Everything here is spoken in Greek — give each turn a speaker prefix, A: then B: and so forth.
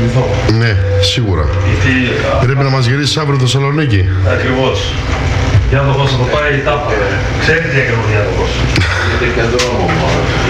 A: θυμηθώ.
B: Ναι, σίγουρα.
A: Γιατί,
B: πρέπει να μας γυρίσεις αύριο το Θεσσαλονίκη.
A: Ακριβώς. Διάδοχος θα το πάει η τάπα. Ξέρει τι έκανε ο διάδοχος.
C: Γιατί και εδώ